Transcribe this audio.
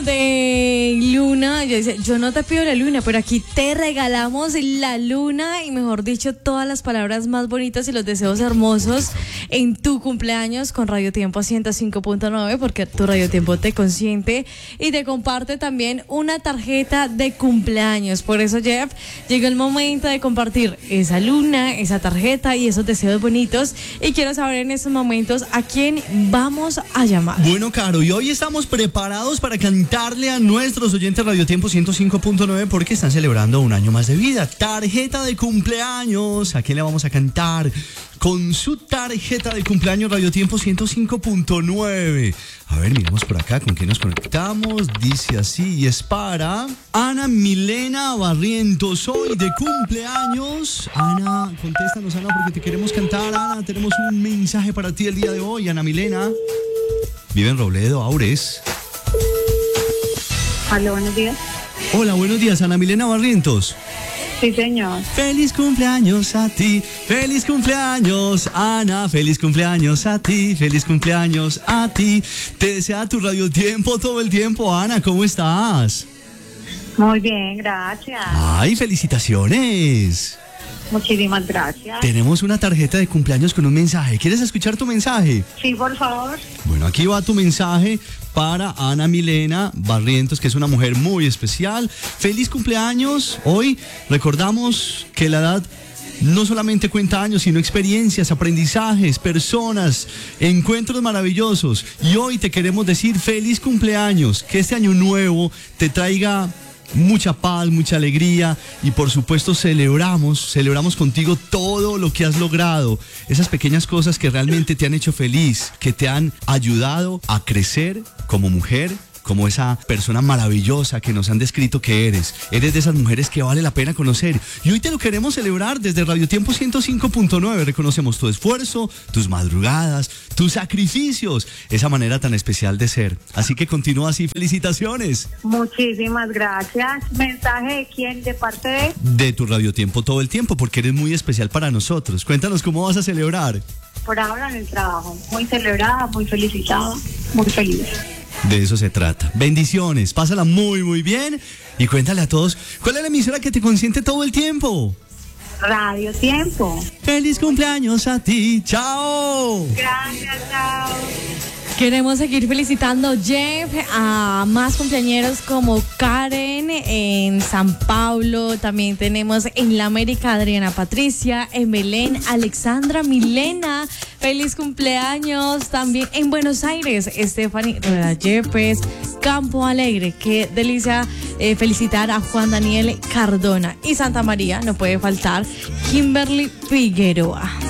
de luna, yo decía, yo no te pido la luna, pero aquí te regalamos la luna y mejor dicho, todas las palabras más bonitas y los deseos hermosos en tu cumpleaños con Radio Tiempo 105.9, porque tu Radio Tiempo te consiente y te comparte también una tarjeta de cumpleaños. Por eso, Jeff, llegó el momento de compartir esa luna, esa tarjeta y esos deseos bonitos. Y quiero saber en estos momentos a quién vamos a llamar. Bueno, Caro, y hoy estamos preparados para cantarle a nuestros oyentes Radio Tiempo 105.9 porque están celebrando un año más de vida. Tarjeta de cumpleaños. ¿A quién le vamos a cantar? Con su tarjeta de cumpleaños Radio Tiempo 105.9. A ver, miramos por acá con quién nos conectamos. Dice así, y es para Ana Milena Barrientos, hoy de cumpleaños. Ana, contéstanos, Ana, porque te queremos cantar. Ana, tenemos un mensaje para ti el día de hoy. Ana Milena vive en Robledo, Aures. Hola, buenos días. Hola, buenos días, Ana Milena Barrientos. Sí, señor. Feliz cumpleaños a ti, feliz cumpleaños, Ana, feliz cumpleaños a ti, feliz cumpleaños a ti. Te desea tu Radio Tiempo todo el tiempo, Ana, ¿cómo estás? Muy bien, gracias. Ay, felicitaciones. Muchísimas gracias. Tenemos una tarjeta de cumpleaños con un mensaje. ¿Quieres escuchar tu mensaje? Sí, por favor. Bueno, aquí va tu mensaje para Ana Milena Barrientos, que es una mujer muy especial. Feliz cumpleaños. Hoy recordamos que la edad no solamente cuenta años, sino experiencias, aprendizajes, personas, encuentros maravillosos. Y hoy te queremos decir feliz cumpleaños. Que este año nuevo te traiga mucha paz, mucha alegría y por supuesto celebramos contigo todo lo que has logrado, esas pequeñas cosas que realmente te han hecho feliz, que te han ayudado a crecer como mujer, como esa persona maravillosa que nos han descrito que eres. Eres de esas mujeres que vale la pena conocer. Y hoy te lo queremos celebrar desde Radio Tiempo 105.9. Reconocemos tu esfuerzo, tus madrugadas, tus sacrificios, esa manera tan especial de ser. Así que continúa así. ¡Felicitaciones! Muchísimas gracias. ¿Mensaje de quién? ¿De parte de? De tu Radio Tiempo todo el tiempo, porque eres muy especial para nosotros. Cuéntanos cómo vas a celebrar. Por ahora en el trabajo. Muy celebrada, muy felicitada, muy feliz. De eso se trata. Bendiciones, pásala muy, muy bien y cuéntale a todos, ¿cuál es la emisora que te consiente todo el tiempo? Radio Tiempo. ¡Feliz cumpleaños a ti! ¡Chao! Gracias, chao. Queremos seguir felicitando, Jeff, a más cumpleañeros como Karen en San Pablo. También tenemos en la América Adriana Patricia, en Belén Alexandra Milena. Feliz cumpleaños. También en Buenos Aires, Stephanie Rueda Yepes, Campo Alegre. Qué delicia felicitar a Juan Daniel Cardona. Y Santa María, no puede faltar, Kimberly Figueroa.